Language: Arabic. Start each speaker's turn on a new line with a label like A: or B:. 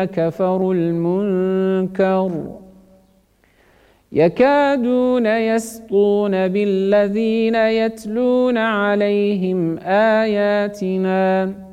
A: كفروا المنكر يكادون يسطون بالذين يتلون عليهم آياتنا